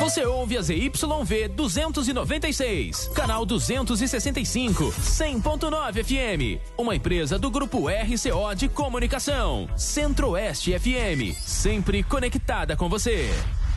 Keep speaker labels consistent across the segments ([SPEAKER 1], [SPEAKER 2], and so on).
[SPEAKER 1] Você ouve a ZYV 296, canal 265, 100.9 FM. Uma empresa do Grupo RCO de Comunicação. Centro-Oeste FM, sempre conectada com você.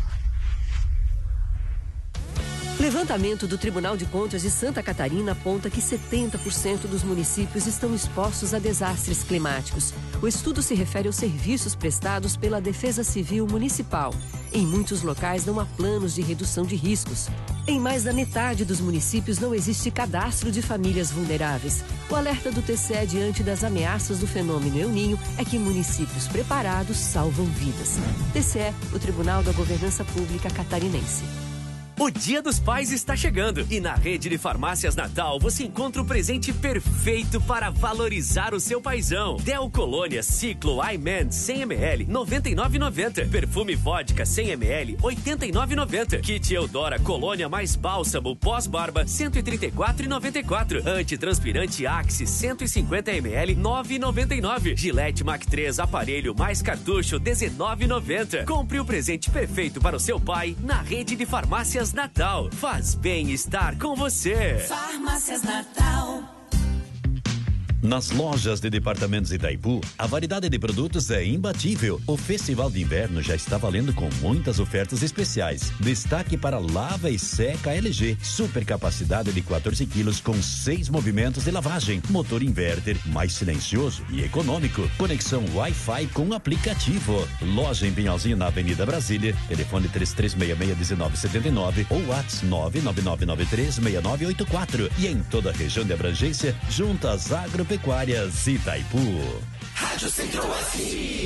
[SPEAKER 2] Levantamento do Tribunal de Contas de Santa Catarina aponta que 70% dos municípios estão expostos a desastres climáticos. O estudo se refere aos serviços prestados pela Defesa Civil Municipal. Em muitos locais não há planos de redução de riscos. Em mais da metade dos municípios não existe cadastro de famílias vulneráveis. O alerta do TCE diante das ameaças do fenômeno El Niño é que municípios preparados salvam vidas. TCE, o Tribunal da Governança Pública Catarinense.
[SPEAKER 3] O Dia dos Pais está chegando e na rede de farmácias Natal você encontra o presente perfeito para valorizar o seu paizão. Del Colônia Ciclo iMan 100ml, 99,90. Perfume Vodka 100ml, 89,90. Kit Eudora Colônia mais Bálsamo pós-barba, 134,94. Antitranspirante Axe 150ml, 9,99. Gillette Mac 3 aparelho mais cartucho, 19,90. Compre o presente perfeito para o seu pai na rede de farmácias Natal. Faz bem estar com você.
[SPEAKER 4] Farmácias Natal.
[SPEAKER 5] Nas lojas de departamentos Itaipu, a variedade de produtos é imbatível. O Festival de Inverno já está valendo com muitas ofertas especiais. Destaque para lava e seca LG. Super capacidade de 14 quilos com 6 movimentos de lavagem. Motor inverter, mais silencioso e econômico. Conexão Wi-Fi com aplicativo. Loja em Pinhalzinho na Avenida Brasília. Telefone 3366-1979 ou WhatsApp 99993-6984. E em toda a região de abrangência, juntas agropecuárias Itaipu.
[SPEAKER 4] Rádio Centro-Oeste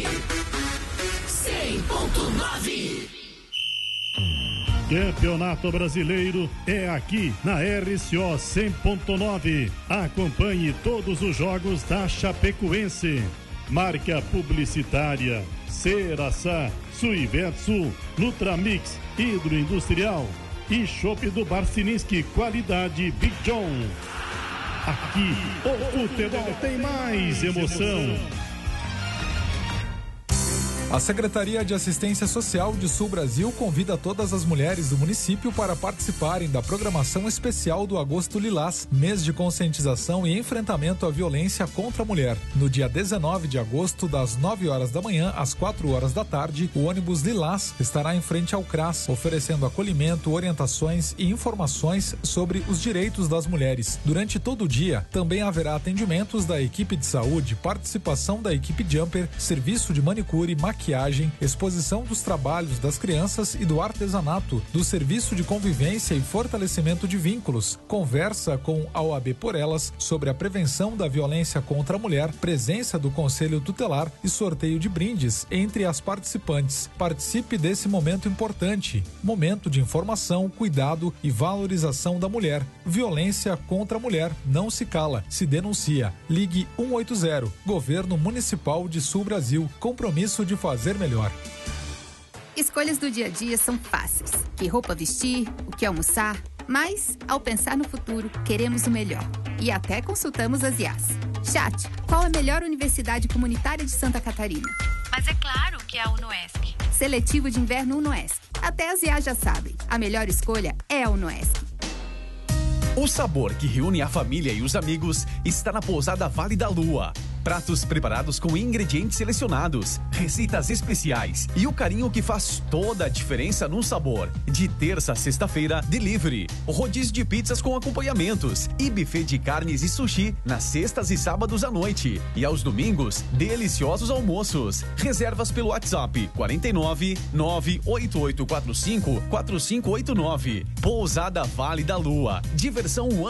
[SPEAKER 4] 100.9.
[SPEAKER 6] Campeonato Brasileiro é aqui na RCO 100.9. Acompanhe todos os jogos da Chapecoense. Marca publicitária Ceraçá, Suivetsul, Nutramix, Hidroindustrial e Chopp do Barcininski, qualidade Big John. Aqui, o futebol tem mais emoção.
[SPEAKER 7] A Secretaria de Assistência Social de Sul Brasil convida todas as mulheres do município para participarem da programação especial do Agosto Lilás, mês de conscientização e enfrentamento à violência contra a mulher. No dia 19 de agosto, das 9 horas da manhã às 4 horas da tarde, o ônibus Lilás estará em frente ao CRAS, oferecendo acolhimento, orientações e informações sobre os direitos das mulheres. Durante todo o dia, também haverá atendimentos da equipe de saúde, participação da equipe Jumper, serviço de manicure, maquiagem, exposição dos trabalhos das crianças e do artesanato, do serviço de convivência e fortalecimento de vínculos, conversa com a OAB por Elas sobre a prevenção da violência contra a mulher, presença do Conselho Tutelar e sorteio de brindes entre as participantes. Participe desse momento importante, momento de informação, cuidado e valorização da mulher. Violência contra a mulher não se cala, se denuncia. Ligue 180, Governo Municipal de Sul Brasil, compromisso de fazer melhor.
[SPEAKER 8] Escolhas do dia a dia são fáceis. Que roupa vestir, o que almoçar, mas, ao pensar no futuro, queremos o melhor. E até consultamos as IAs. Chat, qual a melhor universidade comunitária de Santa Catarina?
[SPEAKER 9] Mas é claro que é a UNOESC.
[SPEAKER 8] Seletivo de inverno UNOESC. Até as IAs já sabem. A melhor escolha é a UNOESC.
[SPEAKER 10] O sabor que reúne a família e os amigos está na Pousada Vale da Lua. Pratos preparados com ingredientes selecionados, receitas especiais e o carinho que faz toda a diferença no sabor. De terça a sexta-feira, delivery, rodízio de pizzas com acompanhamentos e buffet de carnes e sushi nas sextas e sábados à noite. E aos domingos, deliciosos almoços. Reservas pelo WhatsApp 49 98845 4589. Pousada Vale da Lua. Diversão